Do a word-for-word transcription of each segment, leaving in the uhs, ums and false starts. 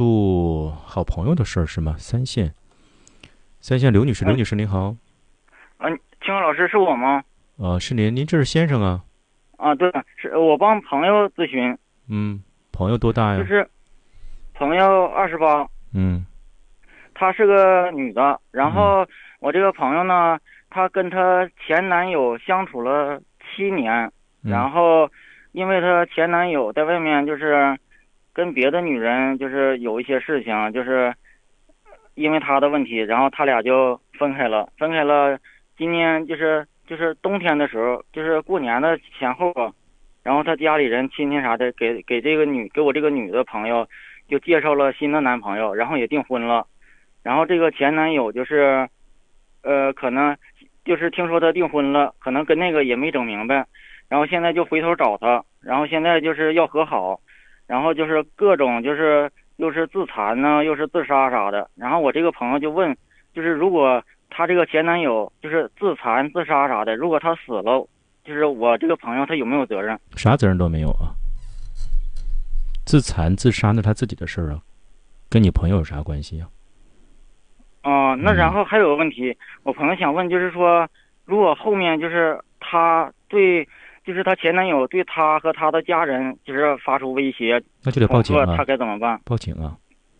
述好朋友的事儿是吗？三线，三线刘女士，刘女士您好。 嗯、呃，青河老师是我吗？ 呃，是您，您这是先生啊？ 啊，对，是我帮朋友咨询。 嗯，朋友多大呀？ 就是朋友二十八。 嗯， 她是个女的，然后我这个朋友呢，她跟她前男友相处了七年， 嗯、 然后因为她前男友在外面就是跟别的女人就是有一些事情，就是因为他的问题，然后他俩就分开了，分开了。今年就是就是冬天的时候，就是过年的前后吧，然后他家里人亲戚啥的给给这个女给我这个女的朋友就介绍了新的男朋友，然后也订婚了。然后这个前男友就是呃可能就是听说他订婚了，可能跟那个也没整明白，然后现在就回头找他，然后现在就是要和好，然后就是各种就是又是自残呢，又是自杀啥的。然后我这个朋友就问，就是如果他这个前男友就是自残自杀啥的，如果他死了，就是我这个朋友他有没有责任？ 啥责任都没有啊。自残自杀那他自己的事儿啊，跟你朋友有啥关系啊？ 哦、呃，那然后还有个问题，嗯、我朋友想问，就是说，如果后面就是他对，就是他前男友对他和他的家人就是发出威胁， 那就得报警啊。 他该怎么办？ 报警啊。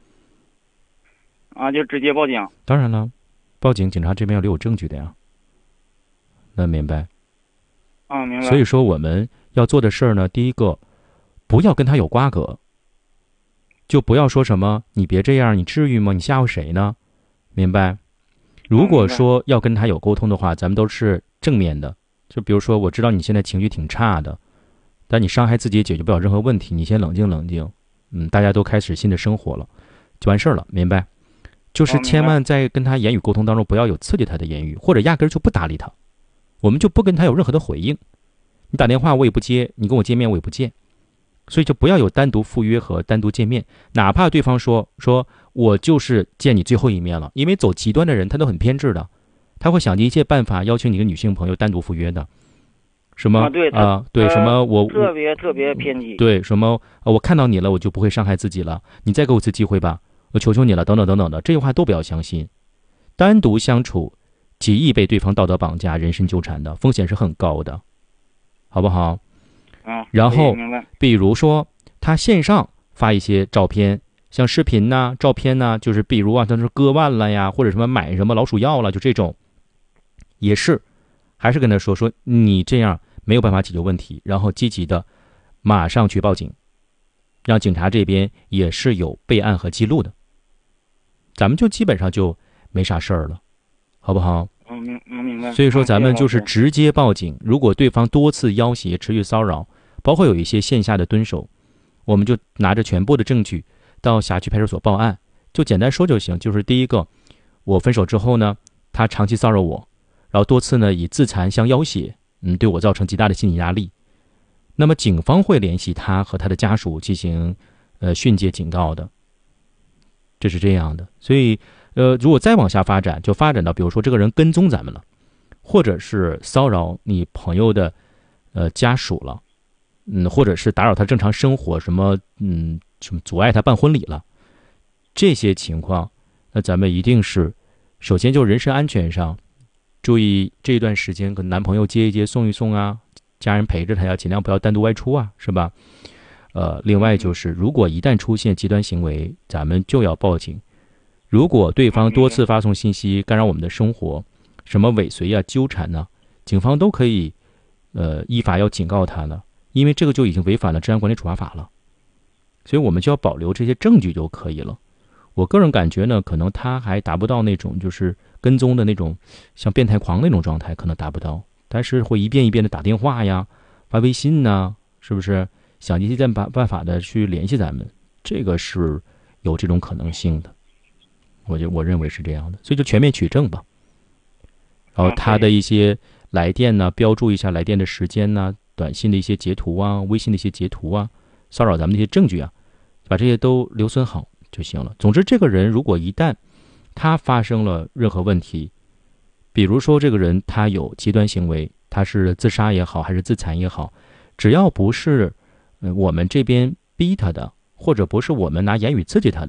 啊，就直接报警。 当然了，报警，警察这边要留有证据的呀。能明白？ 啊，明白。 所以说我们要做的事儿呢，第一个，不要跟他有瓜葛，就不要说什么你别这样，你至于吗？你吓唬谁呢？明白？如果说要跟他有沟通的话，咱们都是正面的。就比如说，我知道你现在情绪挺差的，但你伤害自己也解决不了任何问题，你先冷静冷静。嗯，大家都开始新的生活了，就完事儿了，明白？就是千万在跟他言语沟通当中不要有刺激他的言语，或者压根儿就不搭理他，我们就不跟他有任何的回应。你打电话我也不接，你跟我见面我也不见，所以就不要有单独赴约和单独见面，哪怕对方说说我就是见你最后一面了，因为走极端的人他都很偏执的，他会想尽一切办法邀请你的女性朋友单独赴约的。什么啊？对啊、呃，对什么我特别特别偏激。 对什么、呃、我看到你了，我就不会伤害自己了，你再给我一次机会吧，我求求你了，等等等等的，这些话都不要相信。单独相处，极易被对方道德绑架、人身纠缠的风险是很高的，好不好？ 嗯。 然后，比如说他线上发一些照片，像视频呐、照片呐，就是比如啊，他说割腕了呀，或者什么买什么老鼠药了，就这种，也是，还是跟他说说你这样没有办法解决问题，然后积极的马上去报警，让警察这边也是有备案和记录的，咱们就基本上就没啥事儿了，好不好？ 嗯，明明白。 所以说咱们就是直接报警，如果对方多次要挟、持续骚扰，包括有一些线下的蹲守，我们就拿着全部的证据到辖区派出所报案，就简单说就行。就是第一个，我分手之后呢，他长期骚扰我，然后多次呢以自残相要挟，嗯，对我造成极大的心理压力。那么警方会联系他和他的家属进行呃训诫警告的，这是这样的。所以呃，如果再往下发展，就发展到比如说这个人跟踪咱们了，或者是骚扰你朋友的呃家属了，嗯，或者是打扰他正常生活，什么嗯什么阻碍他办婚礼了，这些情况，那咱们一定是首先就人身安全上注意，这一段时间跟男朋友接一接送一送啊，家人陪着他呀，尽量不要单独外出啊，是吧？呃，另外就是如果一旦出现极端行为，咱们就要报警。如果对方多次发送信息干扰我们的生活，什么尾随啊、纠缠呢、啊，警方都可以呃依法要警告他呢，因为这个就已经违反了治安管理处罚法了，所以我们就要保留这些证据就可以了。我个人感觉呢，可能他还达不到那种就是跟踪的那种像变态狂那种状态，可能达不到，但是会一遍一遍的打电话呀、发微信呐，是不是想尽一切办办法的去联系咱们，这个是有这种可能性的。我就我认为是这样的，所以就全面取证吧。然后他的一些来电呢，标注一下来电的时间呢，短信的一些截图啊，微信的一些截图啊，骚扰咱们的一些证据啊，把这些都留存好就行了。总之，这个人如果一旦他发生了任何问题，比如说这个人他有极端行为，他是自杀也好，还是自残也好，只要不是呃我们这边逼他的，或者不是我们拿言语刺激他的，